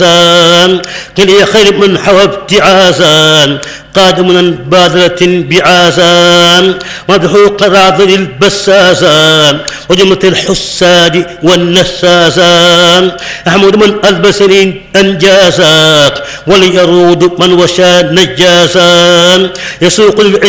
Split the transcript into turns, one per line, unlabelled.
كلي خير من حوى ابتعازا قادم بادرة بعازا مدحو قراض البسازا وجمة الحساد والنسازا أحمد من ألبسني أنجازا وليرود من وشى نجازا يسوق العش